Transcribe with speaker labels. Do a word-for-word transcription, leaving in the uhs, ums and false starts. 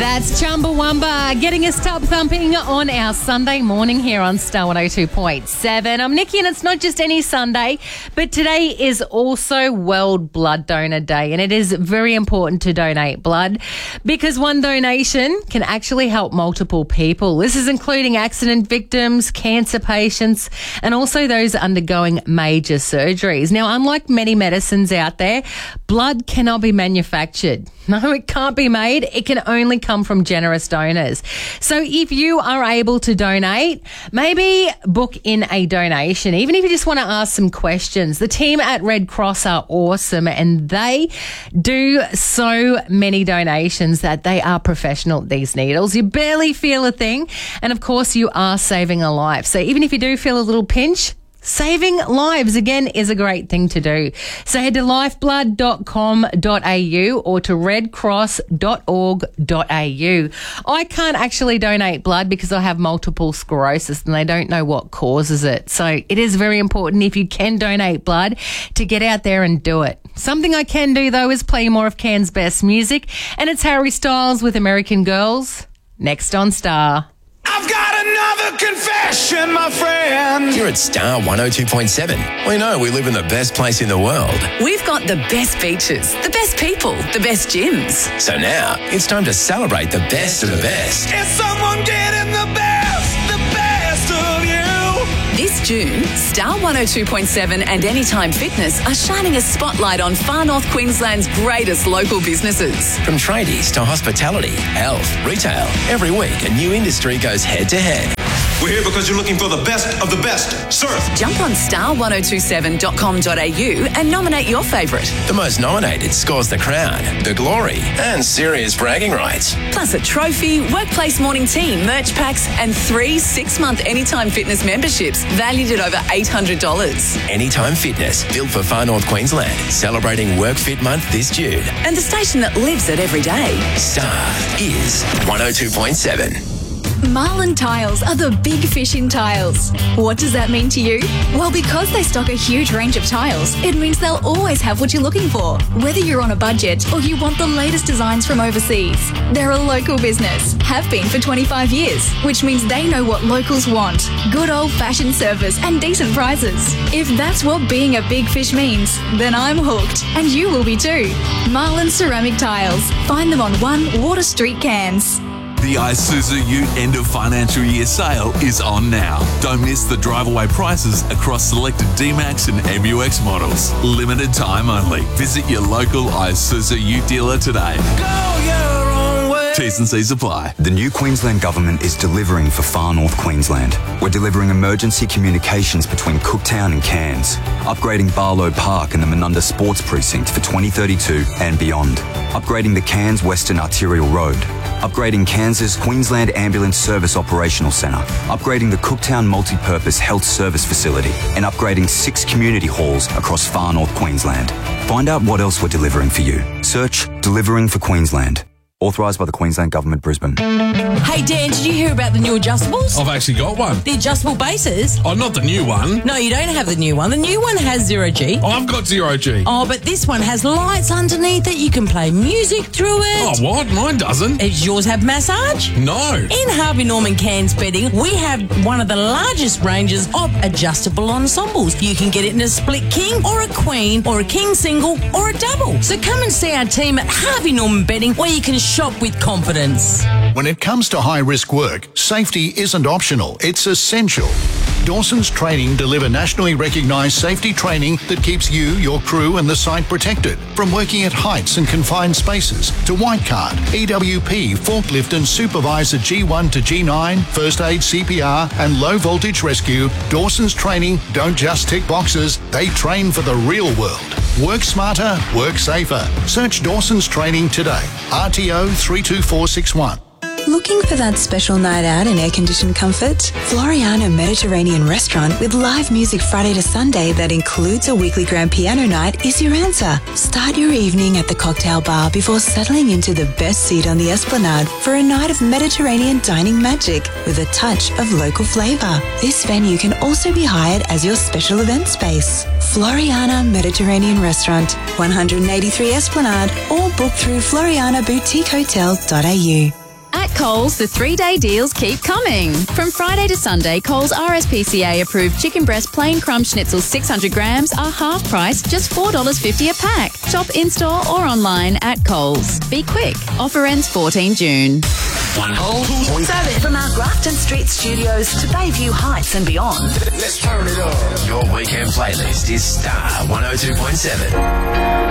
Speaker 1: That's Chumbawamba getting us top thumping on our Sunday morning here on Star one oh two point seven. I'm Nikki, and it's not just any Sunday, but today is also World Blood Donor Day, and it is very important to donate blood because one donation can actually help multiple people. This is including accident victims, cancer patients, and also those undergoing major surgeries. Now, unlike many medicines out there, blood cannot be manufactured. No, it can't be made. It can only come from generous donors. So if you are able to donate, maybe book in a donation, even if you just want to ask some questions. The team at Red Cross are awesome, and they do so many donations that they are professional at these needles. You barely feel a thing. And of course, you are saving a life. So even if you do feel a little pinch, saving lives, again, is a great thing to do. So head to lifeblood dot com dot a u or to red cross dot org dot a u. I can't actually donate blood because I have multiple sclerosis and they don't know what causes it. So it is very important, if you can donate blood, to get out there and do it. Something I can do, though, is play more of Cairns' best music, and it's Harry Styles with American Girls, next on Star.
Speaker 2: I've got another confession, my friend.
Speaker 3: Here at Star one oh two point seven, we know we live in the best place in the world.
Speaker 4: We've got the best beaches, the best people, the best gyms.
Speaker 3: So now it's time to celebrate the best of the best.
Speaker 2: Is someone getting the best, the best of you?
Speaker 4: This June, Star one oh two point seven and Anytime Fitness are shining a spotlight on Far North Queensland's greatest local businesses.
Speaker 3: From tradies to hospitality, health, retail, every week a new industry goes head to head.
Speaker 5: We're here because you're looking for the best of the best. Surf.
Speaker 4: Jump on star one oh two seven dot com dot a u and nominate your favourite.
Speaker 3: The most nominated scores the crown, the glory, and serious bragging rights.
Speaker 4: Plus a trophy, workplace morning tea, merch packs, and three six-month Anytime Fitness memberships valued at over eight hundred dollars.
Speaker 3: Anytime Fitness, built for Far North Queensland, celebrating Work Fit Month this June.
Speaker 4: And the station that lives it every day.
Speaker 3: Star is one oh two point seven.
Speaker 6: Marlin Tiles are the big fish in tiles. What does that mean to you? Well, because they stock a huge range of tiles, it means they'll always have what you're looking for, whether you're on a budget or you want the latest designs from overseas. They're a local business, have been for twenty-five years, which means they know what locals want. Good old-fashioned service and decent prices. If that's what being a big fish means, then I'm hooked, and you will be too. Marlin Ceramic Tiles. Find them on one Water Street, Cairns.
Speaker 7: The Isuzu Ute end of financial year sale is on now. Don't miss the drive-away prices across selected D-Max and M U X models. Limited time only. Visit your local Isuzu Ute dealer today.
Speaker 2: Go your own way.
Speaker 7: T's and C's apply.
Speaker 8: The new Queensland Government is delivering for Far North Queensland. We're delivering emergency communications between Cooktown and Cairns, upgrading Barlow Park and the Menunda Sports Precinct for twenty thirty-two and beyond, upgrading the Cairns Western Arterial Road, upgrading Cairns' Queensland Ambulance Service Operational Centre, upgrading the Cooktown Multi-Purpose Health Service Facility, and upgrading six community halls across Far North Queensland. Find out what else we're delivering for you. Search Delivering for Queensland. Authorised by the Queensland Government, Brisbane.
Speaker 9: Hey Dan, did you hear about the new adjustables?
Speaker 10: I've actually got one.
Speaker 9: The adjustable bases?
Speaker 10: Oh, not the new one.
Speaker 9: No, you don't have the new one. The new one has zero G.
Speaker 10: Oh, I've got zero G.
Speaker 9: Oh, but this one has lights underneath it. You can play music through it.
Speaker 10: Oh, what? Mine doesn't.
Speaker 9: Does yours have massage?
Speaker 10: No.
Speaker 9: In Harvey Norman Cairns Bedding, we have one of the largest ranges of adjustable ensembles. You can get it in a split king or a queen or a king single or a double. So come and see our team at Harvey Norman Bedding, where you can shop with confidence.
Speaker 11: When it comes to high-risk work, safety isn't optional, it's essential. Dawson's Training deliver nationally recognised safety training that keeps you, your crew and the site protected. From working at heights and confined spaces to white card, E W P, forklift and supervisor G one to G nine, first aid, C P R and low voltage rescue, Dawson's Training don't just tick boxes, they train for the real world. Work smarter, work safer. Search Dawson's Training today. R T O three two four six one.
Speaker 12: Looking for that special night out in air-conditioned comfort? Floriana Mediterranean Restaurant with live music Friday to Sunday that includes a weekly grand piano night is your answer. Start your evening at the cocktail bar before settling into the best seat on the Esplanade for a night of Mediterranean dining magic with a touch of local flavour. This venue can also be hired as your special event space. Floriana Mediterranean Restaurant, one eighty-three Esplanade, or book through floriana boutique hotel dot a u.
Speaker 13: At Coles, the three-day deals keep coming. From Friday to Sunday, Coles R S P C A-approved chicken breast plain crumb schnitzel six hundred grams are half price, just four dollars fifty a pack. Shop in-store or online at Coles. Be quick. Offer ends fourteenth June.
Speaker 3: One
Speaker 4: seven from our Grafton Street studios to Bayview Heights and beyond.
Speaker 3: Let's turn it on. Your weekend playlist is Star one oh two point seven.